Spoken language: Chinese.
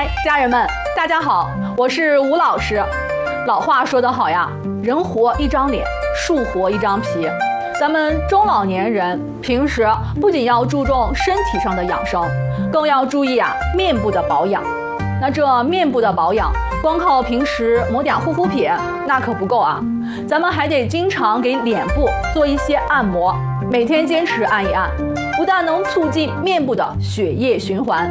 嗨，家人们，大家好，我是吴老师。老话说得好呀，人活一张脸，树活一张皮。咱们中老年人平时不仅要注重身体上的养生，更要注意面部的保养。那这面部的保养，光靠平时抹点护肤品那可不够啊，咱们还得经常给脸部做一些按摩，每天坚持按一按，不但能促进面部的血液循环，